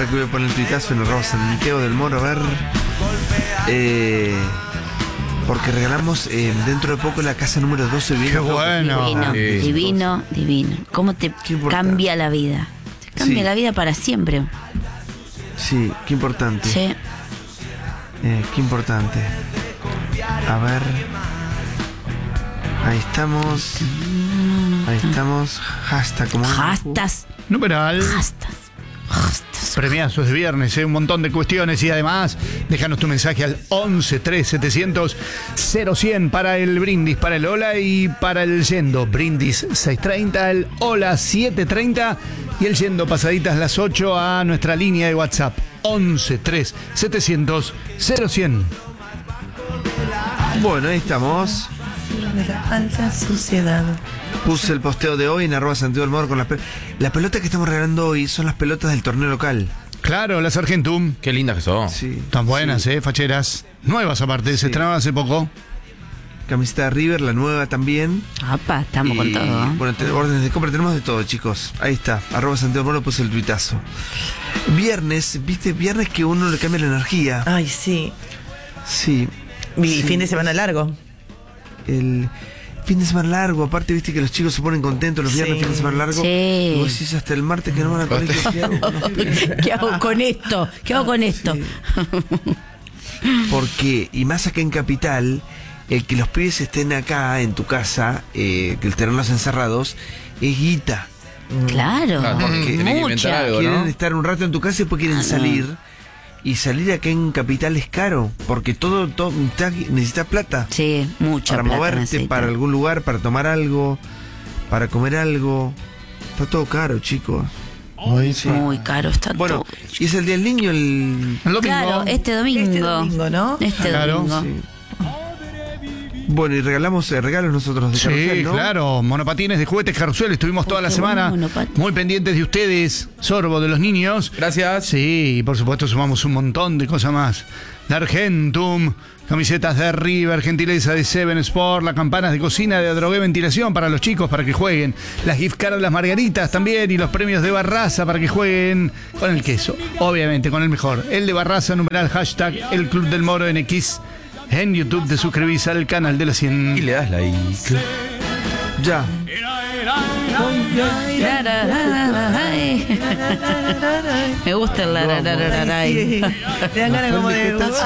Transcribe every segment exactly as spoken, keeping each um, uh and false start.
que voy a poner el tuitazo en arroba Santiago del Moro. A ver. Eh, porque regalamos eh, dentro de poco la casa número doce. Qué bueno. Divino, Sí. divino, divino. ¿Cómo te cambia la vida? Te cambia Sí. la vida para siempre. Sí, qué importante. Sí. Eh, qué importante. A ver. Ahí estamos. Ahí estamos. Hashtag como. Hastas, Numeral. hastas, hastas. Premiazos de viernes, ¿eh? Un montón de cuestiones y además déjanos tu mensaje al once tres setecientos cero cien para el brindis, para el hola y para el yendo. Brindis seiscientos treinta, el hola setecientos treinta y el yendo pasaditas las ocho a nuestra línea de WhatsApp once tres setecientos cero cien. Bueno, ahí estamos. Alta suciedad. Puse el posteo de hoy en arroba Santiago del Moro con las pe- la pelota que estamos regalando hoy son las pelotas del torneo local. Claro, las Argentum. Qué lindas que son. Sí. Están buenas, ¿eh? Facheras. Nuevas aparte, se Sí. estrenaban hace poco. Camiseta de River, la nueva también. Apa, estamos Y, con todo. ¿eh? Bueno, te- órdenes de compra tenemos de todo, chicos. Ahí está, arroba Santiago del Moro, puse el tuitazo. Viernes, viste, viernes que uno le cambia la energía. Ay, sí. Sí. Mi Sí. fin de semana largo. El fin de semana largo, aparte viste que los chicos se ponen contentos los viernes, Sí. fin de semana largo. Sí. Y vos decís hasta el martes que no van a colegio. ¿Qué hago con los pibes? ¿Qué hago con esto? ¿Qué hago con esto? Porque, y más acá en Capital, el que los pibes estén acá en tu casa, eh, que el tenerlos encerrados, es guita. Claro, Claro, porque tenés que inventar mucha. algo, Quieren ¿no? estar un rato en tu casa y después quieren salir. Y salir acá en Capital es caro, porque todo, todo necesitas, necesitas plata. Sí, mucha Para plata moverte, necesita. para algún lugar, para tomar algo, para comer algo. Está todo caro, chicos. Sí. Muy caro está Bueno, todo. y es el Día del Niño, el... El domingo. Claro, este domingo. Este domingo, ¿no? Este Claro. domingo. Sí. Bueno, y regalamos eh, regalos nosotros de Sí, carrusel, ¿no? claro, monopatines de juguetes Carrusel, estuvimos toda Uy, la qué semana bueno, monopatín. muy pendientes de ustedes, sorbo de los niños. Gracias. Sí, y por supuesto sumamos un montón de cosas más. La Argentum, camisetas de River, gentileza de Seven Sport, las campanas de cocina de Adrogué Ventilación para los chicos para que jueguen, las gift cards de las Margaritas también y los premios de Barraza para que jueguen con el queso, obviamente con el mejor. El de Barraza, numeral hashtag El Club del Moro en X. En YouTube te suscribís al canal de la cien. Y le das like. Ya. Me gusta el la, la, la, la, la, la. Sí. Te dan ganas como de. Qué tan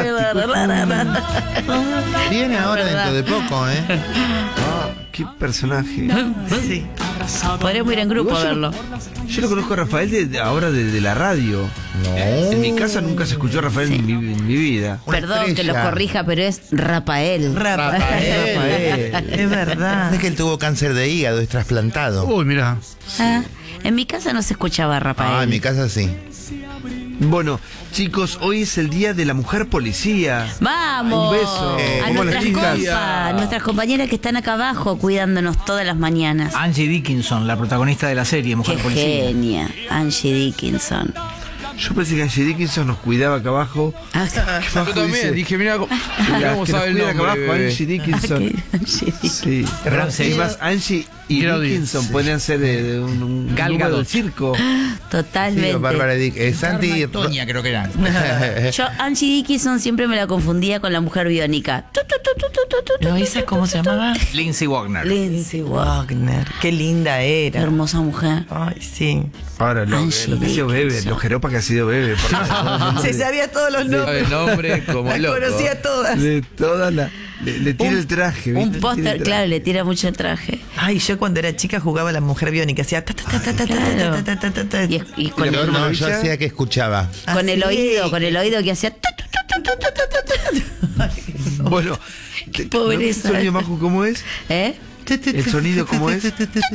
simpático. Viene ahora dentro de poco, ¿eh? Qué personaje. Sí. Podríamos ir en grupo a Igual yo- verlo. Yo lo conozco a Rafael de, de ahora de, de la radio. En mi casa nunca se escuchó a Rafael en, mi, en mi vida. Una Perdón que lo estrella. corrija, pero es Rafael. Rafael. Es verdad. Es que él tuvo cáncer de hígado, es trasplantado. Uy, mira. Ah, en mi casa no se escuchaba a Rafael. Ah, en mi casa sí. Bueno, chicos, hoy es el día de la mujer policía. ¡Vamos! Un beso. Eh, a ¿cómo las nuestras chicas? compas, nuestras compañeras que están acá abajo cuidándonos todas las mañanas. Angie Dickinson, la protagonista de la serie Mujer Qué Policía. genia, Angie Dickinson. Yo pensé que Angie Dickinson nos cuidaba acá abajo. Ah, Yo también dije, mira, La mira que cómo nos sabe el cuida acá nombre. abajo, bebé. Angie Dickinson. que Angie Dickinson. Sí. Pero Y sí. más Angie y Grody. Dickinson podrían ser eh, un, un Gal número Gadot. del circo. Totalmente. Bárbara Dick. Eh, Santi. Toña creo que era. Yo Angie Dickinson siempre me la confundía con la mujer biónica. Tu, tu, tu, tu, tu, tu, tu, ¿No tu, esa tu, cómo tu, se tu, llamaba? Lindsay Wagner. Lindsay Wagner. Wagner. Qué linda Qué era. hermosa mujer. Ay, sí. Ahora, lo, Angie lo que ha sido Bebe, Dickinson. lo jeropa que ha sido Bebe. porque- Se sabía todos los Sabe nombres. el nombre como Las loco. conocía todas. De toda la. Le, le tira Un- el traje, ¿viste? Un Le tira el póster, traje. claro, le tira mucho el traje. Ay, yo cuando era chica jugaba a la mujer biónica. Hacía ta, ta, ta, ta, ta, ta, Claro. ta, ta, ta, ta. Y, y con, la Yo el, mujer no, yo maravilla. hacía que escuchaba. con el Así. oído, con el oído que hacía. tu, tu, tu, tu, tu, tu, tu, tu. Bueno, Qué pobreza. ¿el sonido, Majo, cómo es? ¿Eh? ¿El sonido cómo es?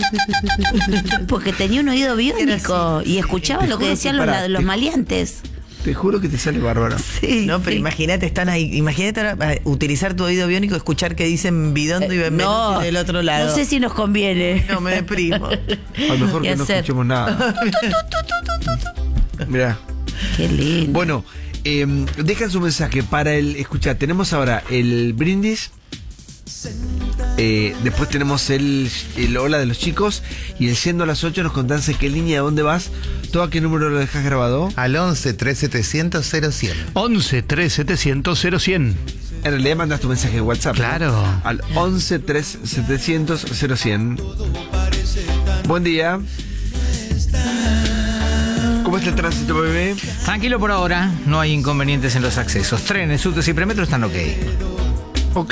Porque tenía un oído biónico y escuchaba Te lo que juro decían que los, pará, los te- maleantes. Te juro que te sale bárbaro. Sí, No, pero sí. imagínate, están ahí. Imagínate ahora, eh, utilizar tu oído biónico, escuchar que dicen bidondo y Eh, Benvenuti no, del otro lado. no sé si nos conviene. No, me deprimo. A lo mejor ¿Qué que no hacer? escuchemos nada. Mirá. Qué lindo. Bueno, eh, dejan su mensaje para el. Escucha, tenemos ahora el brindis. Eh, después tenemos el, el hola de los chicos. Y el yendo a las ocho nos contás en qué línea, a dónde vas. ¿Todo a qué número lo dejas grabado? Al once, tres setecientos, cero cien. once, tres setecientos, cero cien. En realidad mandas tu mensaje de WhatsApp, ¿no? Claro. Al once, tres setecientos, cero cien. Buen día. ¿Cómo está el tránsito, bebé? Tranquilo por ahora, no hay inconvenientes en los accesos. Trenes, subtes y premetro están ok. Ok.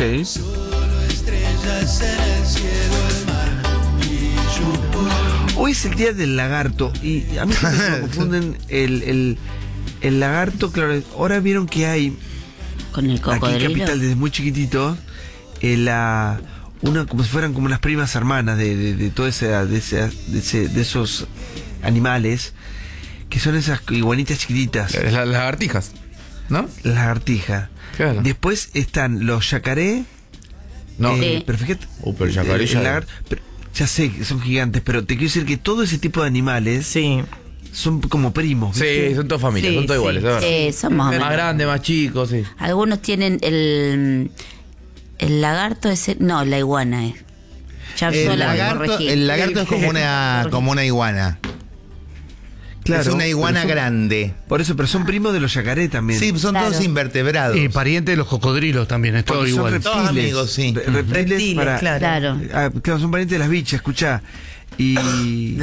Hoy es el día del lagarto y a mí siempre se me confunden el, el, el lagarto, claro, ahora vieron que hay Con el aquí en cocodrilo. Capital desde muy chiquitito eh, la, una, como si fueran como las primas hermanas de, de, de todo ese, de, ese, de, ese, de esos animales que son esas iguanitas chiquititas, Las las lagartijas, ¿no? la lagartija. Claro. Después están los yacaré. No. Eh, Sí. pero fíjate, Uh, pero el yacaré el ya- lagarto- pero ya sé que son gigantes, pero te quiero decir que todo ese tipo de animales Sí. son como primos. ¿viste? Sí, son todas familias, Sí, son todas sí. iguales, es verdad. Eh, son más o Más menos. grandes, más chicos, sí. Algunos tienen el, el lagarto ese, no, la iguana es. Ya El sola me lagarto, corregí. el lagarto es como una, como una iguana. Claro, es una pero iguana son- grande. Por eso, pero son primos de los yacaré también. Sí, son Claro. todos invertebrados. Y pariente de los cocodrilos también, es todo Porque son igual. reptiles. Todos amigos, sí. Re- Reptiles, Reptiles, para, claro. Claro. Ah, claro, son parientes de las bichas, escuchá. Y.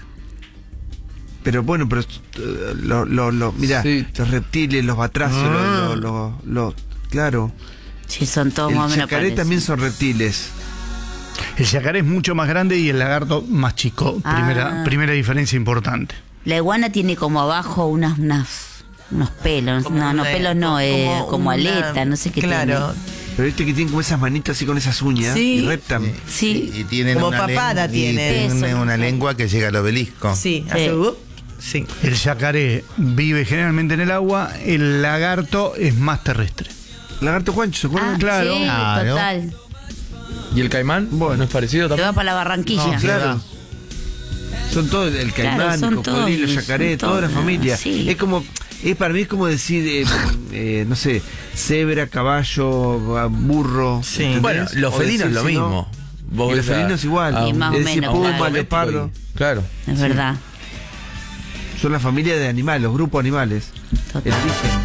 Pero bueno, pero. eh, Lo, lo, lo, mirá, Sí. los reptiles, los batracios, Ah. los. Lo, lo- lo- claro. Sí, son todos El más o menos yacaré parecidos. también son reptiles. El yacaré es mucho más grande y el lagarto más chico. Ah. Primera, primera diferencia importante. La iguana tiene como abajo unas, unas unos pelos, Como no, no una- pelos no, eh, como, una- aleta, no sé qué Claro. Pero viste que tienen como esas manitas así con esas uñas Sí. y reptan. tiene. Sí, Y tienen Como una papada lengua- y tiene. tienen Eso. una lengua que llega al obelisco. Sí, Sí. hace uh, sí. El yacaré vive generalmente en el agua, el lagarto es más terrestre. Lagarto Juancho, ¿se acuerdan? ah, claro. sí, Claro. total. ¿Y el caimán? Bueno, ¿no es parecido Se también? va para la Barranquilla. No, Claro. Son todos, el Claro, caimán, son el cocodrilo, todos, yacaré, son toda la todos, familia. sí. Es como, es para mí es como decir, eh, eh, no sé, cebra, caballo, burro. Sí. ¿entendés? Bueno, los O felinos es decir, lo si no, mismo. y los ves a- felinos igual. a Y un- más o es decir, menos, puma, claro. leopardo. Claro. Es verdad. Son la familia de animales, los grupos animales. Total. El origen.